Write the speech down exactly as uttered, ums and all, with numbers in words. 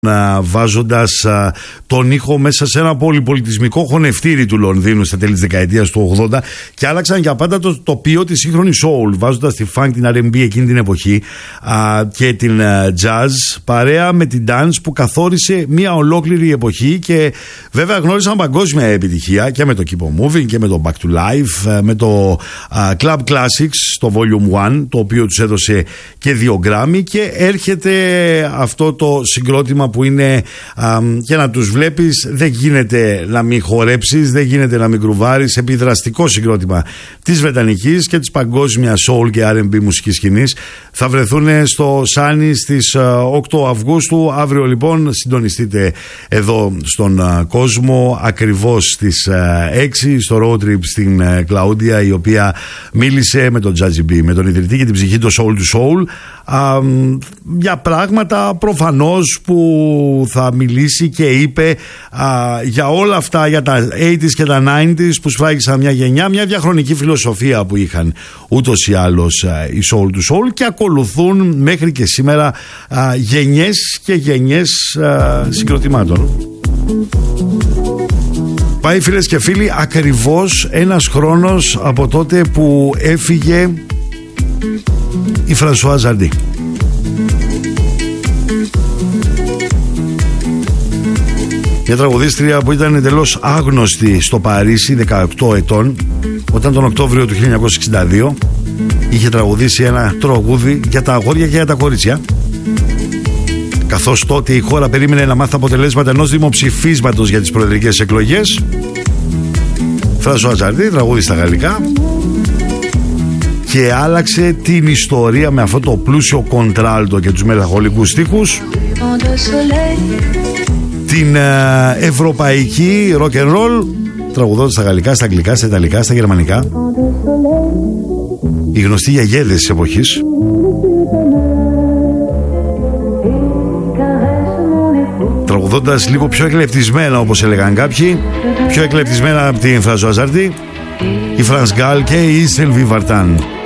βάζοντας α, τον ήχο μέσα σε ένα πολυπολιτισμικό χωνευτήρι του Λονδίνου στα τέλη της δεκαετίας του ογδόντα και άλλαξαν για πάντα το τοπίο της σύγχρονης soul, βάζοντας τη funk, την αρ εντ μπι εκείνη την εποχή α, και την α, jazz παρέα με την dance που καθόρισε μια ολόκληρη εποχή και βέβαια γνώρισαν παγκόσμια επιτυχία και με το Keep on Moving και με το Back to Life, με το α, Club Classics, το Volume ένα, το οποίο τους έδωσε και δύο Grammy, και έρχεται αυτό το συγκρότημα που είναι α, και να τους βλέπεις δεν γίνεται να μην χορέψεις, δεν γίνεται να μην γκρουβάρεις, επιδραστικό συγκρότημα της βρετανικής και της παγκόσμιας soul και αρ εντ μπι μουσικής σκηνής. Θα βρεθούν στο Σάνι στις οκτώ Αυγούστου. Αύριο λοιπόν συντονιστείτε εδώ στον α, κόσμο ακριβώς στις α, έξι στο road trip στην α, Κλαούντια, η οποία μίλησε με τον Jazzy B, με τον ιδρυτή και την ψυχή του Soul to Soul, α, για πράγματα προφανώς που θα μιλήσει και είπε α, για όλα αυτά, για τα ογδόντα και τα ενενήντα που σφράγισαν μια γενιά, μια διαχρονική φιλοσοφία που είχαν ούτως ή άλλως α, οι Soul to Soul, και ακολουθούν μέχρι και σήμερα α, γενιές και γενιές α, συγκροτημάτων. Πάει, φίλες και φίλοι, ακριβώς ένας χρόνος από τότε που έφυγε η Φρανσουά Ζαρντί. Μια τραγουδίστρια που ήταν εντελώς άγνωστη στο Παρίσι, δεκαοκτώ ετών, όταν τον Οκτώβριο του χίλια εννιακόσια εξήντα δύο είχε τραγουδήσει ένα τραγούδι για τα αγόρια και για τα κορίτσια, καθώς τότε η χώρα περίμενε να μάθει αποτελέσματα ενός δημοψηφίσματος για τις προεδρικές εκλογές. Φρανσουά Ζαρντί τραγούδι στα γαλλικά και άλλαξε την ιστορία με αυτό το πλούσιο κοντράλτο και τους μελαγχολικούς στίχους, την uh, ευρωπαϊκή rock and roll, τραγουδώντας στα γαλλικά, στα αγγλικά, στα ιταλικά, στα γερμανικά, οι γνωστοί γιαγέδες της εποχής. Τραγουδώντας λίγο πιο εκλεπτισμένα, όπως έλεγαν κάποιοι, πιο εκλεπτισμένα από την Φρανσουά Ζαρντί, η Φρανς Γκάλ και η Σιλβί Βαρτάν.